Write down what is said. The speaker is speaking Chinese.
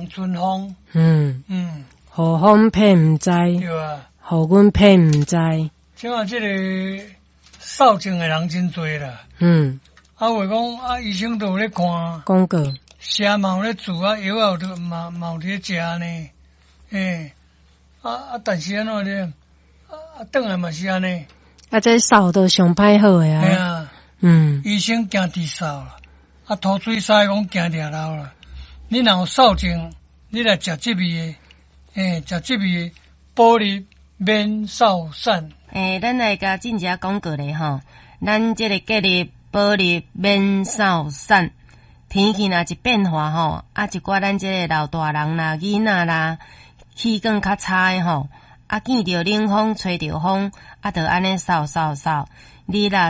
人春风。 互风骗毋知， 对啊， 互阮骗毋知。 即啊，即个扫症的人真多啦。啊，话讲啊，医生都有咧看， 广告， 车嘛有咧煮啊，药啊有嘛有咧食呢。但是安怎咧？转来嘛是安尼。 这扫都上歹好诶啊。 系啊。医生惊治扫啦，土水沙讲惊掠老啦。你若有扫症，你来食这味诶，食这味诶保利免扫散。 咱来甲进一下广告咧吼，咱这个隔离保利免扫散，天气若一变化吼，一寡咱这个老大人啦、囡仔啦，气管较差诶吼，见着冷风、吹着风，就安尼扫。你若